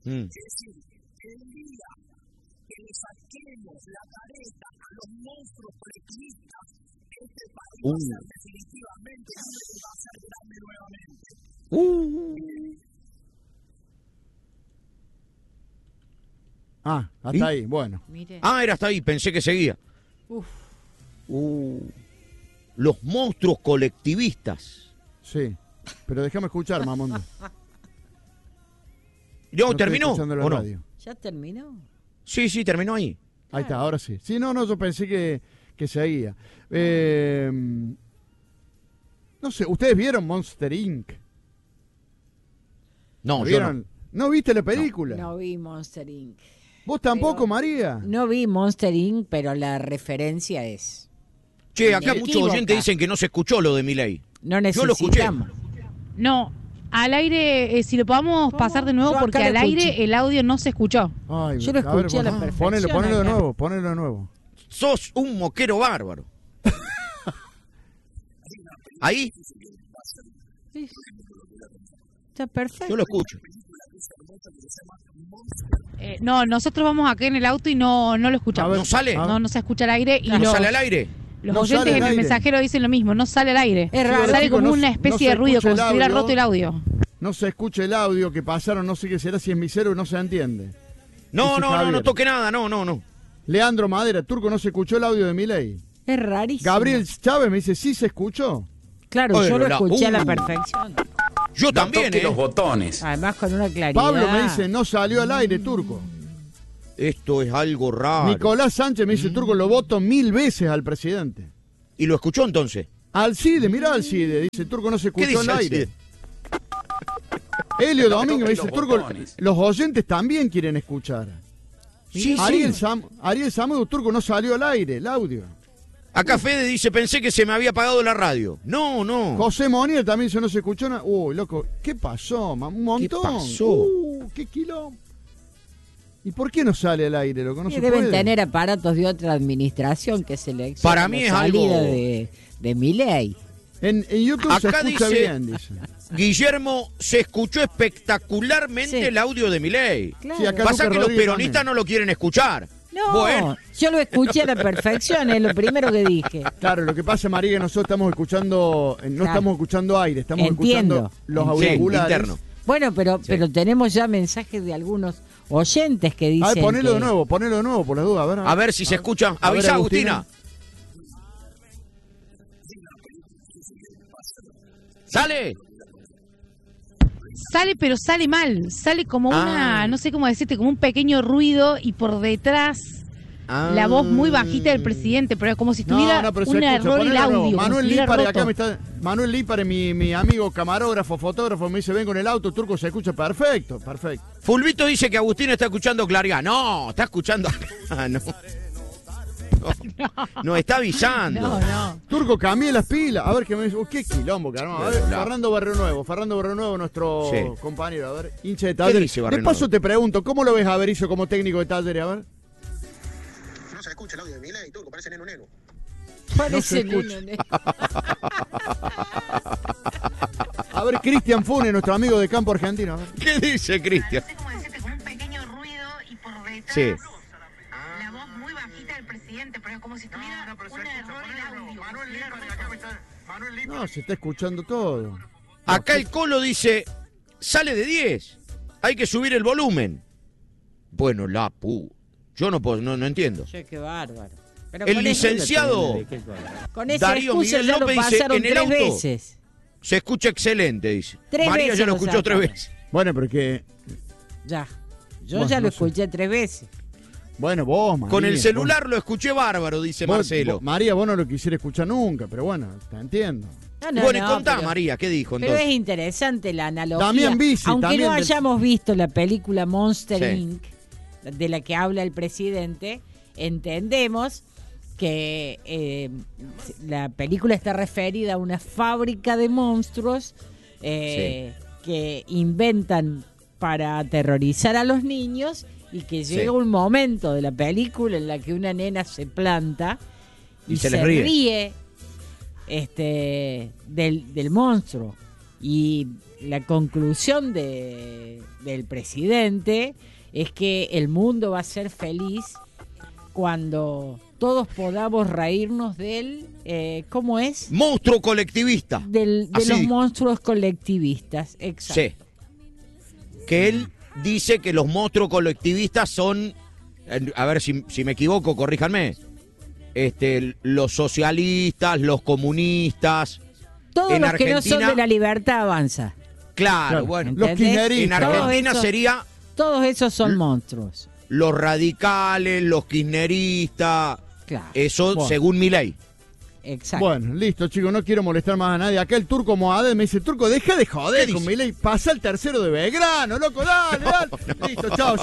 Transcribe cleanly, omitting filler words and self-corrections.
Es decir, el día que le saquemos la careta a los monstruos colectivistas, este país va a ser definitivamente libre y va a ser grande nuevamente. Hasta ahí, bueno. Mire. Era hasta ahí, pensé que seguía. Uf. Los monstruos colectivistas. Sí, pero déjame escuchar, Mamondo. ¿No terminó estoy escuchando la o no? radio. ¿Ya terminó? Sí, terminó ahí. Ahí está, ahora sí. Sí, no, yo pensé que seguía. No sé, ¿ustedes vieron Monster Inc? No, yo ¿Vieron? ¿No viste la película? No vi Monster Inc. ¿Vos tampoco, María? No vi Monster Inc., pero la referencia es... Che, acá Me muchos equivoca. oyentes dicen que no se escuchó lo de Milei. No Yo lo escuché. necesitamos. No, al aire, si lo podamos pasar de nuevo, Yo acá porque lo al aire escuché. el audio no se escuchó. Ay, Yo lo escuché a la perfección Ponelo de acá. nuevo, ponelo de nuevo. Sos un moquero bárbaro. Ahí, Sí. Está perfecto. yo lo escucho. No, nosotros vamos acá en el auto y no lo escuchamos. A ver, ¿No sale? No se escucha al aire y ¿No sale al aire? los No sale oyentes al en el aire. mensajero dicen lo mismo, no sale al aire. Es raro. Sale Chicos, como no una se- especie no se de ruido, escucha como si el estuviera audio. roto el audio. No se escucha el audio que pasaron, no sé qué será, si es mi cero, no se entiende. No, Dice Javier. no toque nada, no. Leandro Madera, Turco, no se escuchó el audio de Milei. Es rarísimo. Gabriel Chávez me dice, sí se escuchó. Claro, Oye, yo lo la- escuché a la perfección. Yo también, los botones. Además con una claridad. Pablo me dice, no salió al aire, Turco. Esto es algo raro. Nicolás Sánchez me dice, Turco, lo voto 1000 veces al presidente. ¿Y lo escuchó entonces? Alcide, mirá Alcide, dice, Turco, no se ¿Qué escuchó dice al aire. Alcide? Helio Domínguez me dice, los Turco, botones. los oyentes también quieren escuchar. Sí, Ariel, sí. Ariel Samudio, Turco, no salió al aire, el audio. Acá Fede dice, pensé que se me había apagado la radio. No. José Monier también dice, no se escuchó nada. Uy, loco, ¿qué pasó? Un montón. ¿Qué pasó? Qué quilombo. ¿Y por qué no sale al aire, loco? No Sí, se deben puede. tener aparatos de otra administración que seleccionan Para mí la es salida algo- de Milei. En YouTube se Acá escucha dice- bien, dice. Guillermo, se escuchó espectacularmente Sí. el audio de Milei. Claro. Sí, acá Pasa Lucas que los Rodríguez peronistas también. no lo quieren escuchar. No, Bueno. yo lo escuché a la perfección, es lo primero que dije. Claro, lo que pasa, María, que nosotros estamos escuchando, no Claro. estamos escuchando aire, estamos Entiendo. escuchando los Sí, auriculares. interno. Bueno, pero tenemos ya mensajes de algunos oyentes que dicen A ver, ponelo que... de nuevo, por las dudas. A ver si se escucha. A ver, Avisa, Agustina. Agustina. ¿Sale? Sale, pero sale mal. Sale como una, no sé cómo decirte, como un pequeño ruido y por detrás la voz muy bajita del presidente, pero es como si tuviera pero se un escucha, error el ponelo de nuevo. audio. como si Manuel estuviera Lípare, roto. acá me está. Manuel Lípare, mi amigo camarógrafo, fotógrafo, me dice, ven con el auto, Turco, se escucha perfecto. Fulvito dice que Agustín está escuchando claridad. No, está escuchando. No, está avisando. No. Turco, cambié las pilas. A ver qué me dice. Qué quilombo, caramba. A ver, La- Fernando Barrio Nuevo, nuestro Sí. compañero. A ver, hincha de Talleres. dice Barrio De paso Nuevo? te pregunto, ¿cómo lo ves a Berizzo como técnico de Talleres? A ver. No se escucha el audio de Milei, Turco, parece neno. Parece no se escucha. neno. A ver, Cristian Funes, nuestro amigo de campo argentino. A ver. ¿Qué dice Cristian? Como decirte, con un pequeño ruido y por detrás Sí. la voz muy bajita del presidente, pero es como si tuviera un error el audio. No, se está escuchando todo. Acá el Colo dice, sale de 10. Hay que subir el volumen. Bueno, yo no entiendo. Che, qué bárbaro. Pero El con licenciado con esa Darío excusa Miguel ya lo López dice, pasaron en el 3 auto. veces. se escucha excelente, dice. 3 María veces ya lo lo escuchó 3 sacaron. veces. Bueno, pero que. Ya. Yo Bueno, ya lo no sé. escuché 3 veces. Bueno, vos, María. Con el celular lo escuché bárbaro, dice Marcelo. María, vos no lo quisiera escuchar nunca, pero bueno, te entiendo. Bueno, y contá, María, ¿qué dijo Pero entonces? es interesante la analogía. Damián Bici, Aunque también no del- hayamos visto la película Monster Sí. Inc., de la que habla el presidente, entendemos que la película está referida a una fábrica de monstruos que inventan para aterrorizar a los niños y que llega un momento de la película en la que una nena se planta y Y se se les ríe. ríe del monstruo. Y la conclusión del presidente es que el mundo va a ser feliz cuando todos podamos reírnos del, ¿cómo es? Monstruo colectivista. De los monstruos colectivistas, exacto. Sí. Que él dice que los monstruos colectivistas son, a ver si me equivoco, corríjanme, los socialistas, los comunistas. Todos en los Argentina, que no son de la libertad avanza. Claro, bueno. Los kirchneristas. En Argentina sería Todos esos son monstruos. los radicales, los kirchneristas. Claro. Eso Bueno. según Milei. Exacto. Bueno, listo, chicos, no quiero molestar más a nadie. Acá el Turco Mohamed me dice, Turco, deja de joder ¿Qué con dice? Milei, pasa el tercero de Belgrano, loco, dale, dale. Listo, chao.